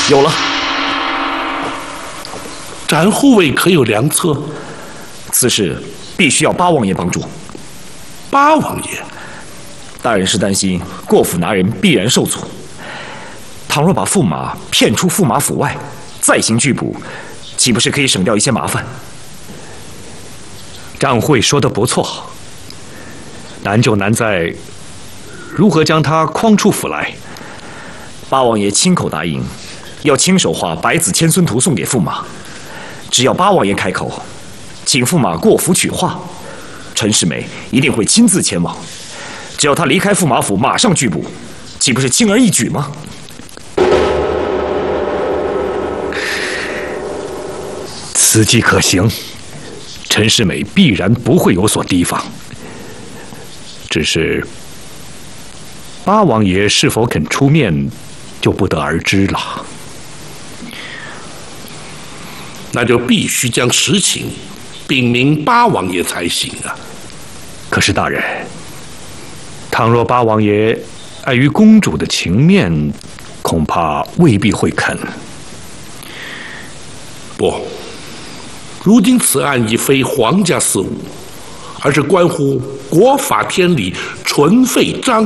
有了。 展护卫可有良策？ 此事必须要八王爷帮助。 八王爷， 大人是担心过府拿人必然受阻。倘若把驸马骗出驸马府外，再行拘捕，岂不是可以省掉一些麻烦？ 张会说得不错，难就难在如何将他诓出府来。 八王爷亲口答应，要亲手画百子千孙图送给驸马。只要八王爷开口，请驸马过府取画，陈世美一定会亲自前往。只要他离开驸马府，马上拘捕，岂不是轻而易举吗？ 此计可行，陈世美必然不会有所提防。只是八王爷是否肯出面，就不得而知了。 那就必须将实情禀明八王爷才行啊。 可是大人，倘若八王爷碍于公主的情面，恐怕未必会肯。 不，如今此案已非皇家事务，而是关乎国法天理，纯废张